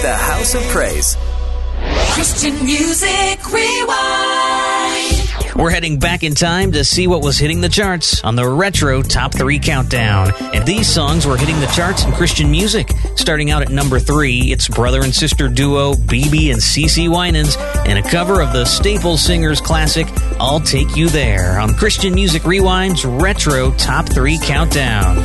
The House of Praise. Christian Music Rewind. We're heading back in time to see what was hitting the charts on the Retro Top 3 Countdown. And these songs were hitting the charts in Christian music. Starting out at number 3, it's brother and sister duo BB and CeCe Winans and a cover of the Staple Singers classic, I'll Take You There, on Christian Music Rewind's Retro Top 3 Countdown.